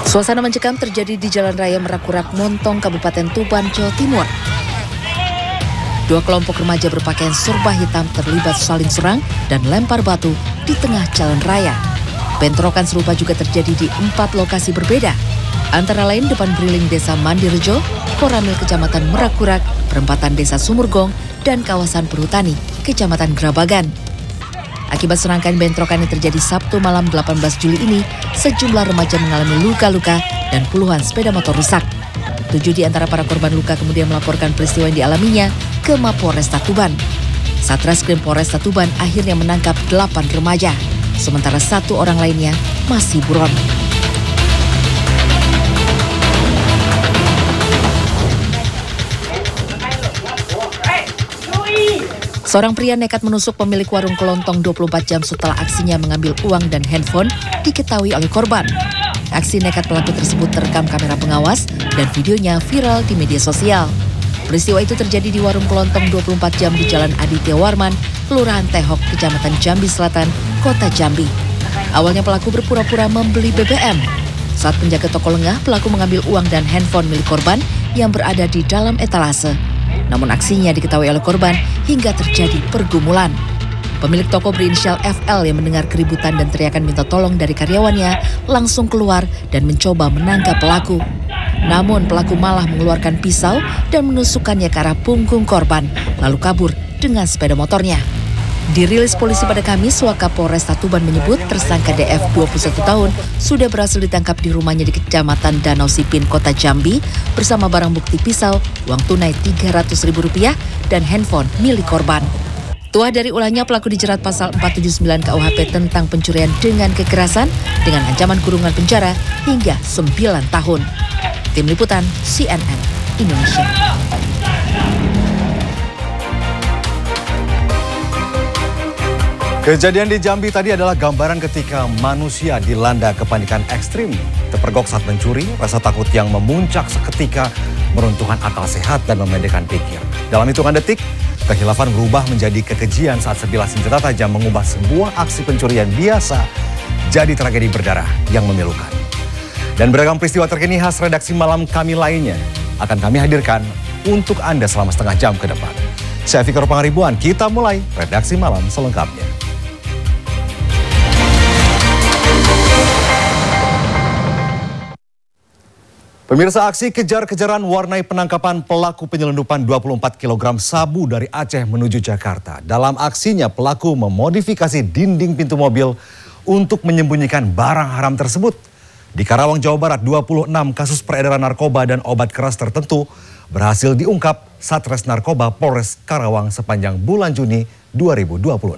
Suasana mencekam terjadi di Jalan Raya Merakurak, Montong, Kabupaten Tuban, Jawa Timur. Dua kelompok remaja berpakaian serba hitam terlibat saling serang dan lempar batu di tengah jalan raya. Bentrokan serupa juga terjadi di 4 lokasi berbeda, antara lain depan Briling Desa Mandirejo, Koramil Kecamatan Merakurak, perempatan Desa Sumurgong, dan kawasan Perhutani, Kecamatan Grabagan. Akibat serangkaian bentrokan yang terjadi Sabtu malam 18 Juli ini, sejumlah remaja mengalami luka-luka dan puluhan sepeda motor rusak. 7 di antara para korban luka kemudian melaporkan peristiwa yang dialaminya ke Mapolresta Tuban. Satreskrim Polresta Tuban akhirnya menangkap 8 remaja, sementara 1 orang lainnya masih buron. Seorang pria nekat menusuk pemilik warung kelontong 24 jam setelah aksinya mengambil uang dan handphone diketahui oleh korban. Aksi nekat pelaku tersebut terekam kamera pengawas dan videonya viral di media sosial. Peristiwa itu terjadi di warung kelontong 24 jam di Jalan Aditya Warman, Kelurahan Tehok, Kecamatan Jambi Selatan, Kota Jambi. Awalnya pelaku berpura-pura membeli BBM. Saat penjaga toko lengah, pelaku mengambil uang dan handphone milik korban yang berada di dalam etalase. Namun aksinya diketahui oleh korban hingga terjadi pergumulan. Pemilik toko berinisial FL yang mendengar keributan dan teriakan minta tolong dari karyawannya langsung keluar dan mencoba menangkap pelaku. Namun pelaku malah mengeluarkan pisau dan menusukkannya ke arah punggung korban, lalu kabur dengan sepeda motornya. Dirilis polisi pada Kamis, Wakapolresta Tuban menyebut tersangka DF 21 tahun sudah berhasil ditangkap di rumahnya di Kecamatan Danau Sipin, Kota Jambi bersama barang bukti pisau, uang tunai Rp300.000 dan handphone milik korban. Tuah dari ulahnya, pelaku dijerat pasal 479 KUHP tentang pencurian dengan kekerasan dengan ancaman kurungan penjara hingga 9 tahun. Tim Liputan CNN Indonesia. Kejadian di Jambi tadi adalah gambaran ketika manusia dilanda kepanikan ekstrim. Terpergok saat mencuri, rasa takut yang memuncak seketika meruntuhkan akal sehat dan memendekkan pikir. Dalam hitungan detik, kehilafan berubah menjadi kekejian saat sebilah senjata tajam mengubah sebuah aksi pencurian biasa jadi tragedi berdarah yang memilukan. Dan beragam peristiwa terkini khas redaksi malam kami lainnya akan kami hadirkan untuk Anda selama setengah jam ke depan. Saya Fikar Pangaribuan, kita mulai redaksi malam selengkapnya. Pemirsa, aksi kejar-kejaran warnai penangkapan pelaku penyelundupan 24 kg sabu dari Aceh menuju Jakarta. Dalam aksinya, pelaku memodifikasi dinding pintu mobil untuk menyembunyikan barang haram tersebut. Di Karawang, Jawa Barat, 26 kasus peredaran narkoba dan obat keras tertentu berhasil diungkap Satres Narkoba Polres Karawang sepanjang bulan Juni 2026.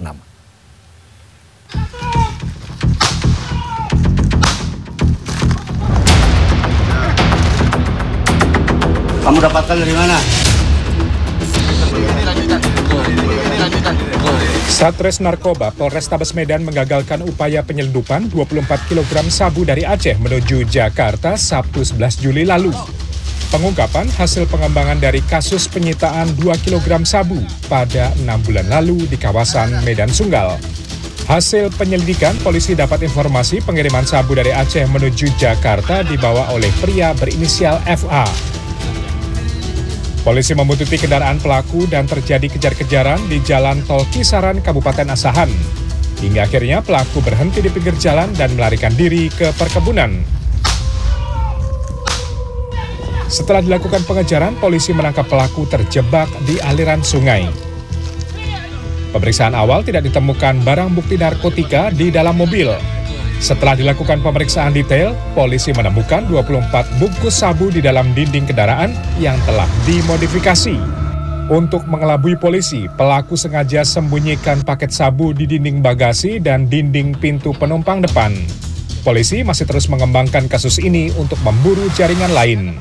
Kamu dapatkan dari mana? Satres Narkoba Polrestabes Medan menggagalkan upaya penyelundupan 24 kg sabu dari Aceh menuju Jakarta Sabtu 11 Juli lalu. Pengungkapan hasil pengembangan dari kasus penyitaan 2 kg sabu pada 6 bulan lalu di kawasan Medan Sunggal. Hasil penyelidikan, polisi dapat informasi pengiriman sabu dari Aceh menuju Jakarta dibawa oleh pria berinisial FA. Polisi membuntuti kendaraan pelaku dan terjadi kejar-kejaran di Jalan Tol Kisaran, Kabupaten Asahan. Hingga akhirnya pelaku berhenti di pinggir jalan dan melarikan diri ke perkebunan. Setelah dilakukan pengejaran, polisi menangkap pelaku terjebak di aliran sungai. Pemeriksaan awal tidak ditemukan barang bukti narkotika di dalam mobil. Setelah dilakukan pemeriksaan detail, polisi menemukan 24 bungkus sabu di dalam dinding kendaraan yang telah dimodifikasi. Untuk mengelabui polisi, pelaku sengaja sembunyikan paket sabu di dinding bagasi dan dinding pintu penumpang depan. Polisi masih terus mengembangkan kasus ini untuk memburu jaringan lain.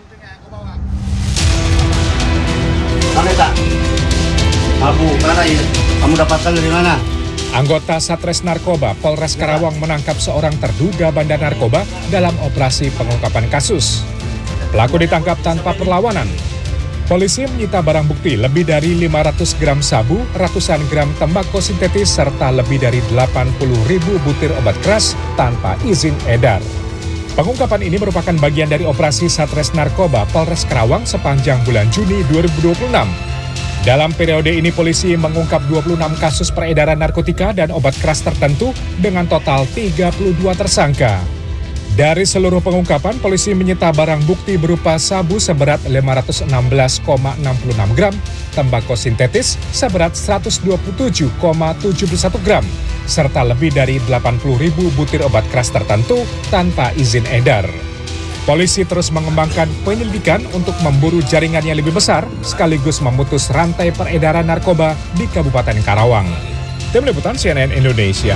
Sabu, mana ya? Kamu dapatkan dari mana? Anggota Satres Narkoba Polres Karawang menangkap seorang terduga bandar narkoba dalam operasi pengungkapan kasus. Pelaku ditangkap tanpa perlawanan. Polisi menyita barang bukti lebih dari 500 gram sabu, ratusan gram tembakau sintetis, serta lebih dari 80.000 butir obat keras tanpa izin edar. Pengungkapan ini merupakan bagian dari operasi Satres Narkoba Polres Karawang sepanjang bulan Juni 2026. Dalam periode ini polisi mengungkap 26 kasus peredaran narkotika dan obat keras tertentu dengan total 32 tersangka. Dari seluruh pengungkapan, polisi menyita barang bukti berupa sabu seberat 516,66 gram, tembakau sintetis seberat 127,71 gram, serta lebih dari 80.000 butir obat keras tertentu tanpa izin edar. Polisi terus mengembangkan penyelidikan untuk memburu jaringan yang lebih besar, sekaligus memutus rantai peredaran narkoba di Kabupaten Karawang. Tim Liputan CNN Indonesia.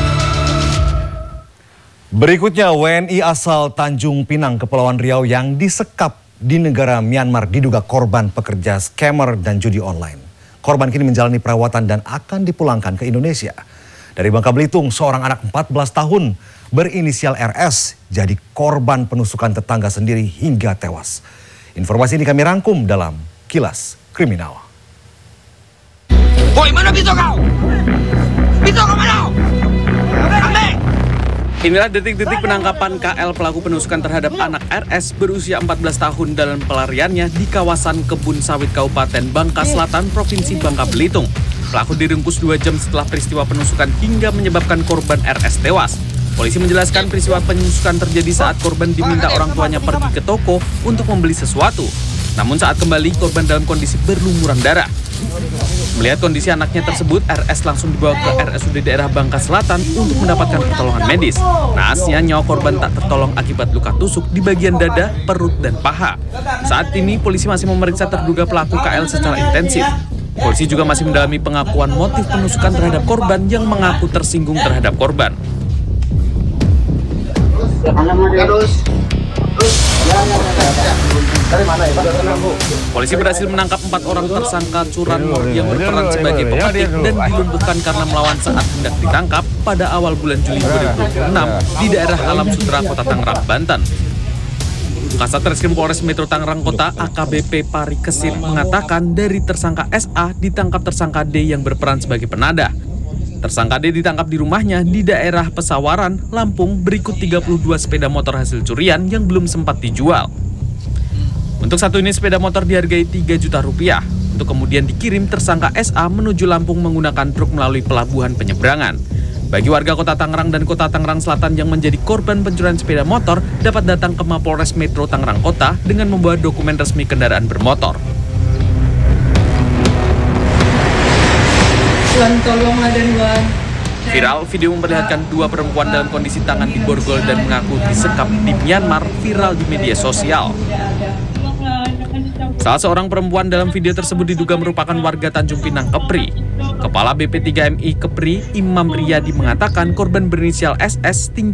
Berikutnya, WNI asal Tanjung Pinang, Kepulauan Riau yang disekap di negara Myanmar diduga korban pekerja scammer dan judi online. Korban kini menjalani perawatan dan akan dipulangkan ke Indonesia. Dari Bangka Belitung, seorang anak 14 tahun berinisial RS jadi korban penusukan tetangga sendiri hingga tewas. Informasi ini kami rangkum dalam Kilas Kriminal. Woi, mana pisau kau? Pisau kau mana? Ambil! Inilah detik-detik penangkapan KL pelaku penusukan terhadap anak RS berusia 14 tahun dalam pelariannya di kawasan Kebun Sawit Kabupaten Bangka Selatan, Provinsi Bangka Belitung. Pelaku diringkus 2 jam setelah peristiwa penusukan hingga menyebabkan korban RS tewas. Polisi menjelaskan peristiwa penusukan terjadi saat korban diminta orang tuanya pergi ke toko untuk membeli sesuatu. Namun saat kembali, korban dalam kondisi berlumuran darah. Melihat kondisi anaknya tersebut, RS langsung dibawa ke RSUD daerah Bangka Selatan untuk mendapatkan pertolongan medis. Naasnya, nyawa korban tak tertolong akibat luka tusuk di bagian dada, perut, dan paha. Saat ini, polisi masih memeriksa terduga pelaku KL secara intensif. Polisi juga masih mendalami pengakuan motif penusukan terhadap korban yang mengaku tersinggung terhadap korban. Polisi berhasil menangkap 4 orang tersangka curanmor yang berperan sebagai pemetik dan dilumpuhkan karena melawan saat hendak ditangkap pada awal bulan Juli 2026 di daerah Alam Sutera, Kota Tangerang, Banten. Kasat Reskrim Polres Metro Tangerang Kota AKBP Pari Kesit mengatakan dari tersangka SA ditangkap tersangka D yang berperan sebagai penadah. Tersangka D ditangkap di rumahnya di daerah Pesawaran, Lampung, berikut 32 sepeda motor hasil curian yang belum sempat dijual. Untuk satu unit sepeda motor dihargai 3 juta rupiah. Untuk kemudian dikirim tersangka SA menuju Lampung menggunakan truk melalui pelabuhan penyeberangan. Bagi warga Kota Tangerang dan Kota Tangerang Selatan yang menjadi korban pencurian sepeda motor dapat datang ke Mapolres Metro Tangerang Kota dengan membawa dokumen resmi kendaraan bermotor. Tuan, tolonglah dan Tuan. Viral video memperlihatkan 2 perempuan dalam kondisi tangan diborgol dan mengaku disekap di Myanmar viral di media sosial. Salah seorang perempuan dalam video tersebut diduga merupakan warga Tanjung Pinang, Kepri. Kepala BP3MI Kepri, Imam Riyadi mengatakan korban berinisial SS tinggal